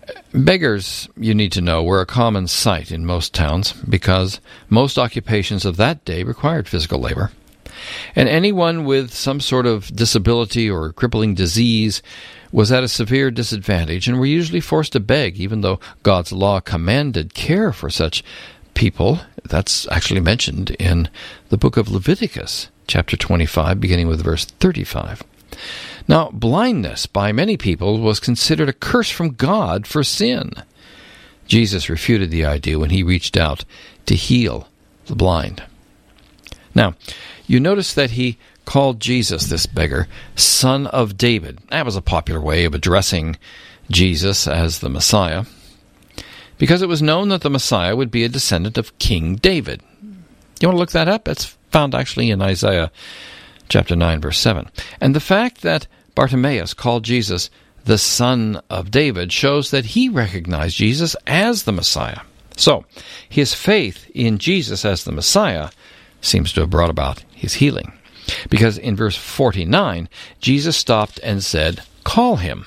Beggars, you need to know, were a common sight in most towns because most occupations of that day required physical labor. And anyone with some sort of disability or crippling disease was at a severe disadvantage and were usually forced to beg, even though God's law commanded care for such people. That's actually mentioned in the book of Leviticus, chapter 25, beginning with verse 35. Now, blindness by many people was considered a curse from God for sin. Jesus refuted the idea when he reached out to heal the blind. Now, you notice that he called Jesus, this beggar, Son of David. That was a popular way of addressing Jesus as the Messiah, because it was known that the Messiah would be a descendant of King David. You want to look that up? It's found actually in Isaiah chapter 9, verse 7. And the fact that Bartimaeus called Jesus the Son of David shows that he recognized Jesus as the Messiah. So, his faith in Jesus as the Messiah seems to have brought about his healing. Because in verse 49, Jesus stopped and said, "Call him."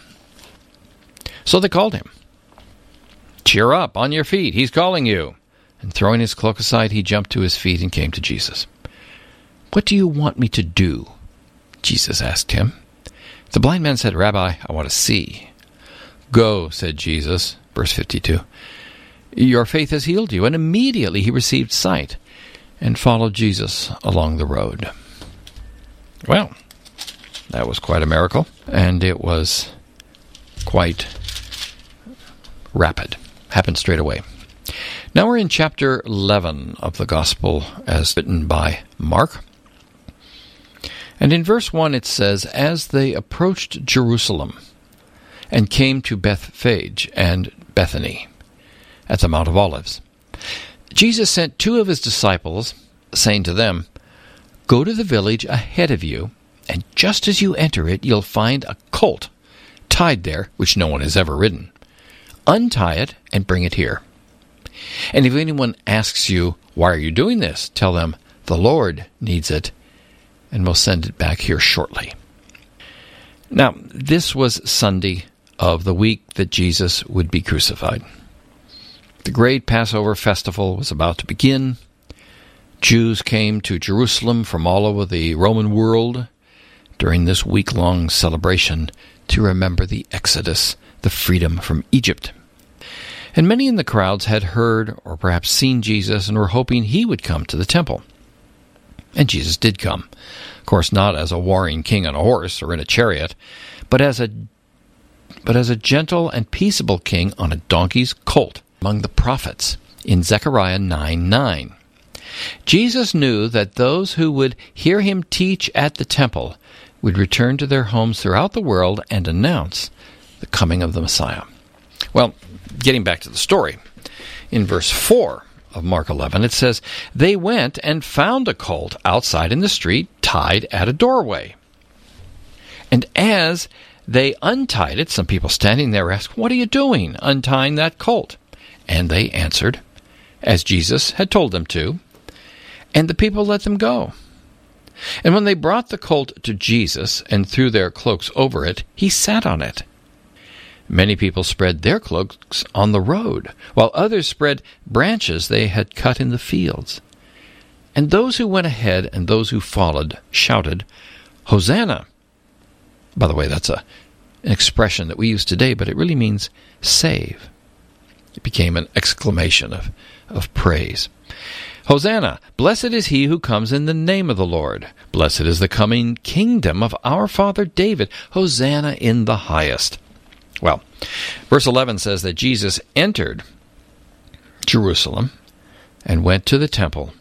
So they called him. "Cheer up, on your feet, he's calling you." And throwing his cloak aside, he jumped to his feet and came to Jesus. "What do you want me to do?" Jesus asked him. The blind man said, "Rabbi, I want to see." "Go," said Jesus, verse 52. "Your faith has healed you." And immediately he received sight and followed Jesus along the road. Well, that was quite a miracle, and it was quite rapid. Happened straight away. Now we're in chapter 11 of the Gospel as written by Mark. And in verse 1 it says, "As they approached Jerusalem and came to Bethphage and Bethany at the Mount of Olives, Jesus sent two of his disciples, saying to them, 'Go to the village ahead of you, and just as you enter it, you'll find a colt tied there, which no one has ever ridden. Untie it and bring it here. And if anyone asks you, why are you doing this? Tell them, the Lord needs it, and will send it back here shortly.'" Now, this was Sunday of the week that Jesus would be crucified. The great Passover festival was about to begin. Jews came to Jerusalem from all over the Roman world during this week-long celebration to remember the Exodus, the freedom from Egypt. And many in the crowds had heard or perhaps seen Jesus and were hoping he would come to the temple. And Jesus did come. Of course, not as a warring king on a horse or in a chariot, but as a gentle and peaceable king on a donkey's colt among the prophets in Zechariah 9:9. Jesus knew that those who would hear him teach at the temple would return to their homes throughout the world and announce the coming of the Messiah. Well, getting back to the story, in verse 4 of Mark 11, it says, "They went and found a colt outside in the street, tied at a doorway. And as they untied it, some people standing there asked, 'What are you doing, untying that colt?' And they answered, as Jesus had told them to, and the people let them go. And when they brought the colt to Jesus and threw their cloaks over it, he sat on it. Many people spread their cloaks on the road, while others spread branches they had cut in the fields. And those who went ahead and those who followed shouted, 'Hosanna!'" By the way, that's an expression that we use today, but it really means save. It became an exclamation of praise. "Hosanna! Blessed is he who comes in the name of the Lord. Blessed is the coming kingdom of our father David. Hosanna in the highest." Well, verse 11 says that Jesus entered Jerusalem and went to the temple.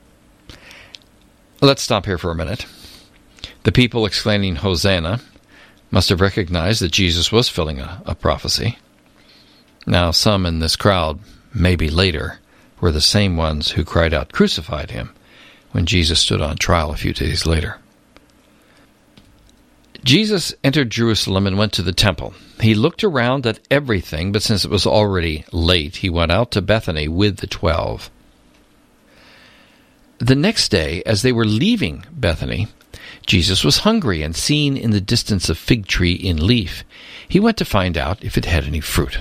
Let's stop here for a minute. The people exclaiming Hosanna must have recognized that Jesus was fulfilling a prophecy. Now, some in this crowd, maybe later, were the same ones who cried out, "Crucified him," when Jesus stood on trial a few days later. Jesus entered Jerusalem and went to the temple. He looked around at everything, but since it was already late, he went out to Bethany with the 12. The next day, as they were leaving Bethany, Jesus was hungry, and seeing in the distance a fig tree in leaf, he went to find out if it had any fruit.